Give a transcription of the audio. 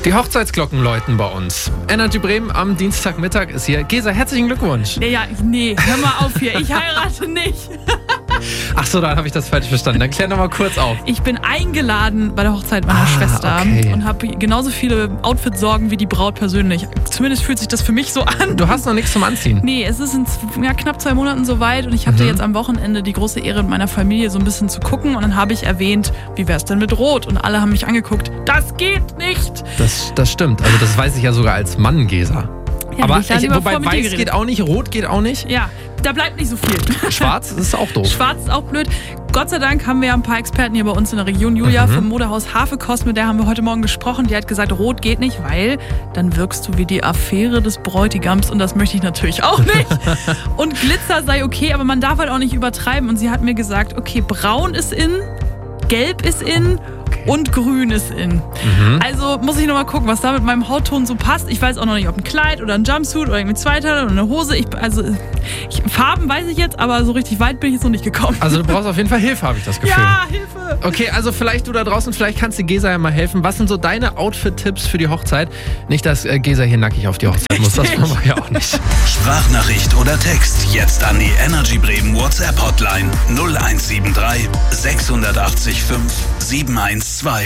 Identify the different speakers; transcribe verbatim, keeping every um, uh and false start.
Speaker 1: Die Hochzeitsglocken läuten bei uns. Energy Bremen am Dienstagmittag ist hier. Gesa, herzlichen Glückwunsch.
Speaker 2: Nee, ja, nee, hör mal auf hier. Ich heirate nicht.
Speaker 1: Ach so, dann habe ich das falsch verstanden. Dann klär noch mal kurz auf.
Speaker 2: Ich bin eingeladen bei der Hochzeit meiner
Speaker 1: Ah,
Speaker 2: Schwester
Speaker 1: okay.
Speaker 2: und habe genauso viele Outfit-Sorgen wie die Braut persönlich. Zumindest fühlt sich das für mich so an.
Speaker 1: Du hast noch nichts zum Anziehen.
Speaker 2: Nee, es ist in z- ja, knapp zwei Monaten soweit und ich hatte
Speaker 1: Mhm.
Speaker 2: jetzt am Wochenende die große Ehre, mit meiner Familie so ein bisschen zu gucken und dann habe ich erwähnt, wie wär's denn mit Rot? Und alle haben mich angeguckt, das geht nicht!
Speaker 1: Das, das stimmt. Also das weiß ich ja sogar als Mann, Gesa.
Speaker 2: Ja,
Speaker 1: Aber
Speaker 2: hätte ich da
Speaker 1: ich,
Speaker 2: lieber
Speaker 1: wobei
Speaker 2: vor mit dir
Speaker 1: weiß
Speaker 2: geredet.
Speaker 1: geht auch nicht, rot geht auch nicht.
Speaker 2: Ja, da bleibt nicht so viel.
Speaker 1: Schwarz ist auch doof.
Speaker 2: Schwarz ist auch blöd. Gott sei Dank haben wir ja ein paar Experten hier bei uns in der Region. Julia
Speaker 1: Mhm.
Speaker 2: vom Modehaus Hafekost, mit der haben wir heute Morgen gesprochen. Die hat gesagt, rot geht nicht, weil dann wirkst du wie die Affäre des Bräutigams und das möchte ich natürlich auch nicht. Und Glitzer sei okay, aber man darf halt auch nicht übertreiben. Und sie hat mir gesagt, okay, braun ist in, gelb ist in und grün ist in.
Speaker 1: Mhm.
Speaker 2: Also muss ich nochmal gucken, was da mit meinem Hautton so passt. Ich weiß auch noch nicht, ob ein Kleid oder ein Jumpsuit oder irgendwie Zweiteil oder eine Hose. Ich, also ich, Farben weiß ich jetzt, aber so richtig weit bin ich jetzt noch nicht gekommen.
Speaker 1: Also du brauchst auf jeden Fall Hilfe, habe ich das Gefühl.
Speaker 2: Ja, Hilfe!
Speaker 1: Okay, also vielleicht du da draußen, vielleicht kannst du Gesa ja mal helfen. Was sind so deine Outfit-Tipps für die Hochzeit? Nicht, dass äh, Gesa hier nackig auf die Hochzeit muss, das wollen wir ja auch nicht.
Speaker 3: Sprachnachricht oder Text jetzt an die Energy Bremen WhatsApp Hotline null eins sieben drei sechs acht fünf sieben eins zwei.